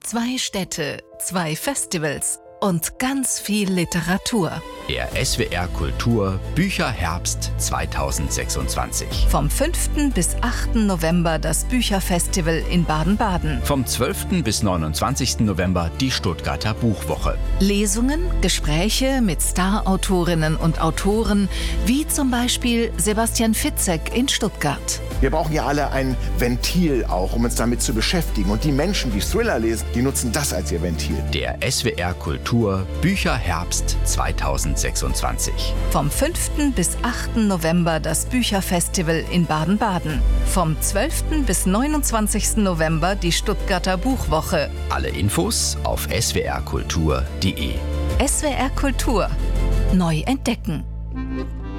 2 Städte, 2 Festivals und ganz viel Literatur. Der SWR Kultur Bücherherbst 2026. Vom 5. bis 8. November das Bücherfestival in Baden-Baden. Vom 12. bis 29. November die Stuttgarter Buchwoche. Lesungen, Gespräche mit Starautorinnen und Autoren, wie zum Beispiel Sebastian Fitzek in Stuttgart. Wir brauchen ja alle ein Ventil auch, um uns damit zu beschäftigen. Und die Menschen, die Thriller lesen, die nutzen das als ihr Ventil. Der SWR Kultur Bücherherbst 2026. Vom 5. bis 8. November das Bücherfestival in Baden-Baden. Vom 12. bis 29. November die Stuttgarter Buchwoche. Alle Infos auf swrkultur.de. SWR Kultur. Neu entdecken.